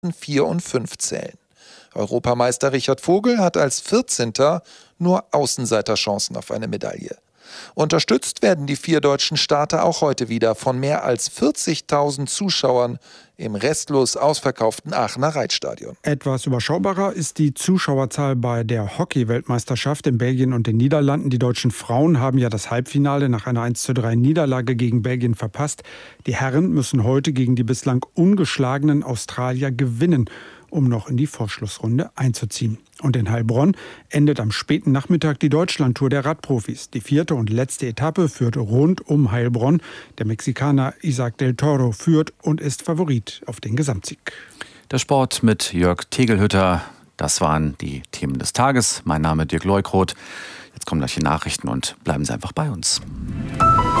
4 und 5 zählen. Europameister Richard Vogel hat als 14. nur Außenseiterchancen auf eine Medaille. Unterstützt werden die 4 deutschen Starter auch heute wieder von mehr als 40.000 Zuschauern im restlos ausverkauften Aachener Reitstadion. Etwas überschaubarer ist die Zuschauerzahl bei der Hockey-Weltmeisterschaft in Belgien und den Niederlanden. Die deutschen Frauen haben ja das Halbfinale nach einer 1:3 Niederlage gegen Belgien verpasst. Die Herren müssen heute gegen die bislang ungeschlagenen Australier gewinnen, um noch in die Vorschlussrunde einzuziehen. Und in Heilbronn endet am späten Nachmittag die Deutschlandtour der Radprofis. Die 4. und letzte Etappe führt rund um Heilbronn. Der Mexikaner Isaac del Toro führt und ist Favorit auf den Gesamtsieg. Der Sport mit Jörg Tegelhütter. Das waren die Themen des Tages. Mein Name ist Dirk Leukroth. Jetzt kommen gleich die Nachrichten und bleiben Sie einfach bei uns.